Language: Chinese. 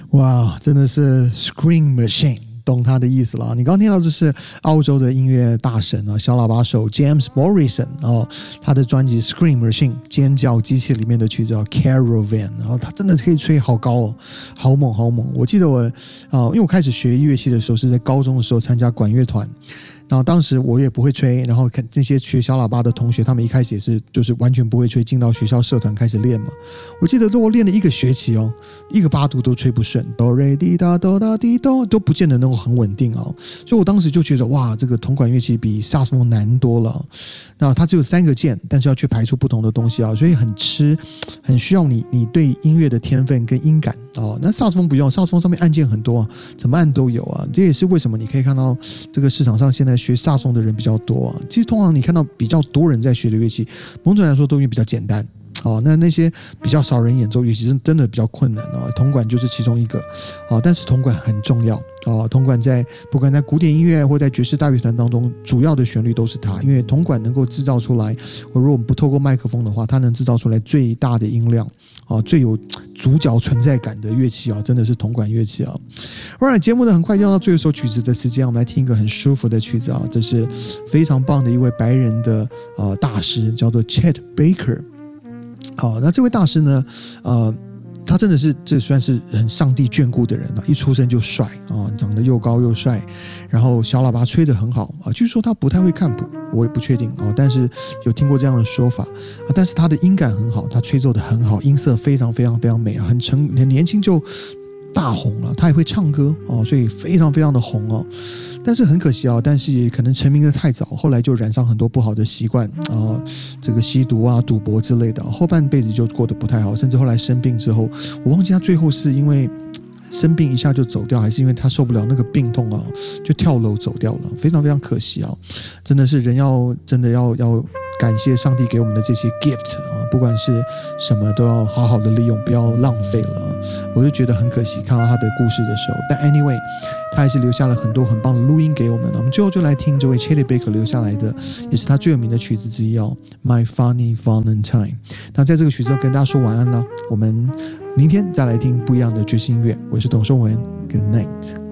哇，真的是 Scream Machine， 懂他的意思了。你刚刚听到这是澳洲的音乐大神啊，小喇叭手 James Morrison 哦，他的专辑 Scream Machine 尖叫机器里面的曲子叫 Caravan， 然后他真的可以吹好高哦，好猛好猛。我记得我因为我开始学乐器的时候是在高中的时候参加管乐团。然后当时我也不会吹，然后看那些学小喇叭的同学，他们一开始也是就是完全不会吹，进到学校社团开始练嘛。我记得我练了一个学期哦，一个八度都吹不顺，哆瑞滴答哆答滴哆都不见得能够很稳定哦。所以我当时就觉得哇，这个铜管乐器比萨克斯风难多了。那它只有3个键，但是要去排出不同的东西啊，所以很需要你对音乐的天分跟音感哦。那萨克斯风不用，萨克斯风上面按键很多啊，怎么按都有啊。这也是为什么你可以看到这个市场上现在学萨克斯风的人比较多啊。其实通常你看到比较多人在学的乐器，某种来说都因为比较简单。那些比较少人演奏乐器真的比较困难哦，铜管就是其中一个但是铜管很重要铜管不管在古典音乐或在爵士大乐团当中，主要的旋律都是它，因为铜管能够制造出来，如果我们不透过麦克风的话，它能制造出来最大的音量最有主角存在感的乐器真的是铜管乐器Alright， 节目呢很快就要到最后一首曲子的时间，我们来听一个很舒服的曲子这是非常棒的一位白人的大师，叫做 Chet Baker。那这位大师呢他真的是这算是很上帝眷顾的人一出生就帅长得又高又帅，然后小喇叭吹得很好据说他不太会看谱，我也不确定但是有听过这样的说法但是他的音感很好，他吹奏得很好，音色非常非常非常美很年轻就大红了，他也会唱歌所以非常非常的红但是很可惜但是也可能成名的太早，后来就染上很多不好的习惯这个吸毒赌博之类的，后半辈子就过得不太好，甚至后来生病之后，我忘记他最后是因为生病一下就走掉，还是因为他受不了那个病痛就跳楼走掉了，非常非常可惜真的是人真的要感谢上帝给我们的这些 gift 不管是什么都要好好的利用，不要浪费了我就觉得很可惜看到他的故事的时候，但 anyway 他还是留下了很多很棒的录音给我们我们最后就来听这位 Chet Baker 留下来的，也是他最有名的曲子之一My Funny Valentine。 那在这个曲子跟大家说晚安了，我们明天再来听不一样的爵士音乐，我是董颂文， Good night。